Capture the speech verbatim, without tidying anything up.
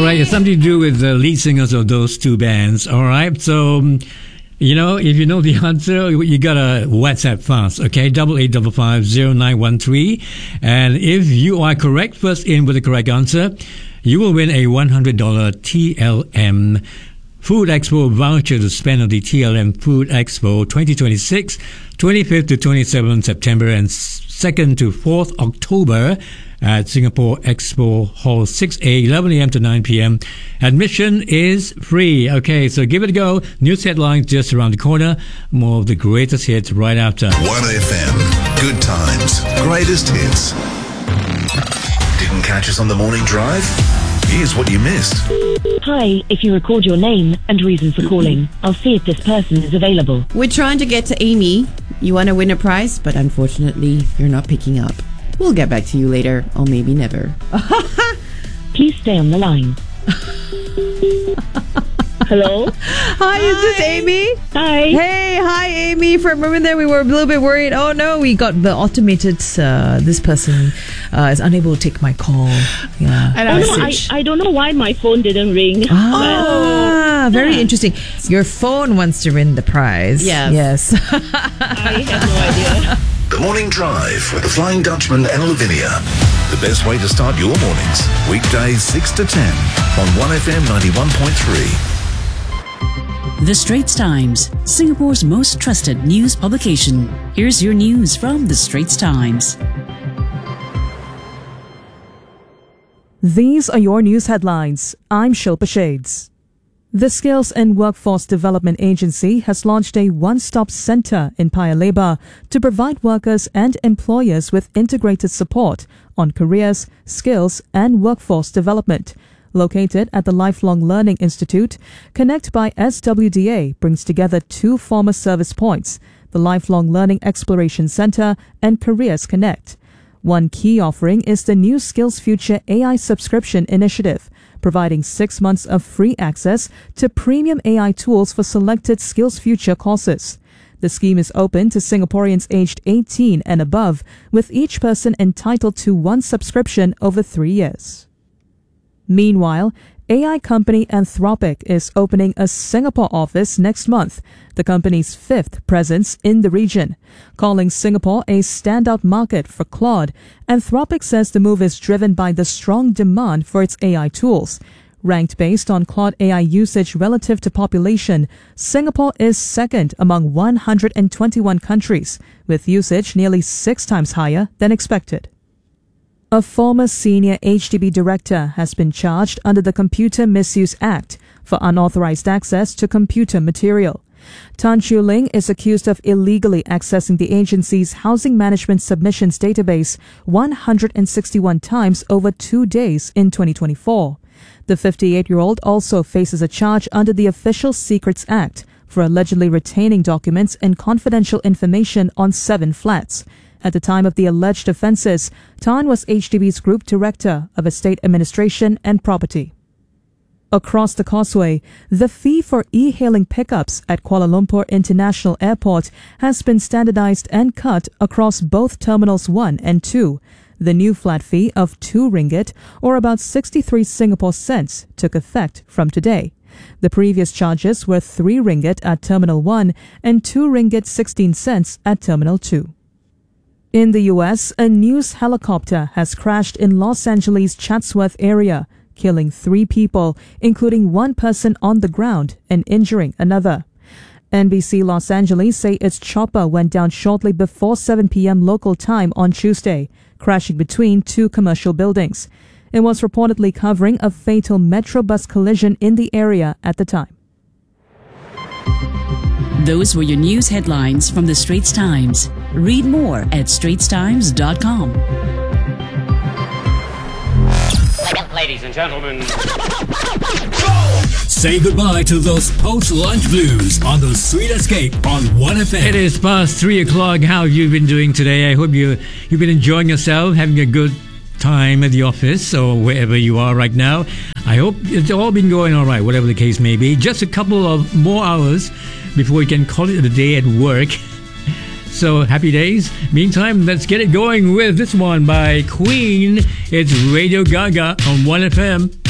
right, it's something to do with the lead singers of those two bands. All right, so um, you know, if you know the answer, you gotta WhatsApp fast. Okay, double eight double five zero nine one three, and if you are correct, first in with the correct answer, you will win a one hundred dollar T L M Food Expo voucher to spend on the T L M Food Expo twenty twenty-six, twenty-fifth to twenty-seventh September and second to fourth October at Singapore Expo Hall six A, eleven a.m. to nine p.m. Admission is free. Okay, so give it a go. News headlines just around the corner. More of the greatest hits right after. one F M. Good times. Greatest hits. Didn't catch us on the morning drive? Here's what you missed. Hi, if you record your name and reason for calling, I'll see if this person is available. We're trying to get to Amy. You want to win a prize, but unfortunately, you're not picking up. We'll get back to you later, or maybe never. Please stay on the line. Hello? Hi, is this Amy? Hi. Hey, hi, Amy. For a moment there, we were a little bit worried. Oh, no, we got the automated, uh, this person uh, is unable to take my call. Yeah. And I, I, I don't know why my phone didn't ring. Ah, very yeah. interesting. Your phone wants to win the prize. Yeah. Yes. I have no idea. The Morning Drive with the Flying Dutchman and Lavinia. The best way to start your mornings. Weekdays six to ten on one F M ninety-one point three. The Straits Times, Singapore's most trusted news publication. Here's your news from The Straits Times. These are your news headlines. I'm Shilpa Shades. The Skills and Workforce Development Agency has launched a one-stop center in Paya Lebar to provide workers and employers with integrated support on careers, skills, and workforce development. Located at the Lifelong Learning Institute, Connect by S W D A brings together two former service points, the Lifelong Learning Exploration Center and Careers Connect. One key offering is the new Skills Future A I Subscription Initiative, providing six months of free access to premium A I tools for selected Skills Future courses. The scheme is open to Singaporeans aged eighteen and above, with each person entitled to one subscription over three years. Meanwhile, A I company Anthropic is opening a Singapore office next month, the company's fifth presence in the region. Calling Singapore a standout market for Claude, Anthropic says the move is driven by the strong demand for its A I tools. Ranked based on Claude A I usage relative to population, Singapore is second among one hundred twenty-one countries, with usage nearly six times higher than expected. A former senior H D B director has been charged under the Computer Misuse Act for unauthorized access to computer material. Tan Chiu Ling is accused of illegally accessing the agency's housing management submissions database one hundred sixty-one times over two days in twenty twenty-four. The fifty-eight-year-old also faces a charge under the Official Secrets Act for allegedly retaining documents and confidential information on seven flats. At the time of the alleged offences, Tan was H D B's Group Director of Estate Administration and Property. Across the causeway, the fee for e-hailing pickups at Kuala Lumpur International Airport has been standardised and cut across both Terminals one and two. The new flat fee of two ringgit, or about sixty-three Singapore cents, took effect from today. The previous charges were three ringgit at Terminal one and two ringgit sixteen cents at Terminal two. In the U S, a news helicopter has crashed in Los Angeles' Chatsworth area, killing three people, including one person on the ground, and injuring another. N B C Los Angeles say its chopper went down shortly before seven p.m. local time on Tuesday, crashing between two commercial buildings. It was reportedly covering a fatal Metro bus collision in the area at the time. Those were your news headlines from The Straits Times. Read more at straits times dot com. Ladies and gentlemen, say goodbye to those post-lunch blues on the Sweet Escape on one F M. It is past three o'clock. How have you been doing today? I hope you, you've been enjoying yourself, having a good time at the office or wherever you are right now. I hope it's all been going all right, whatever the case may be. Just a couple of more hours before we can call it a day at work. So happy days. Meantime, let's get it going with this one by Queen. It's Radio Gaga on one F M.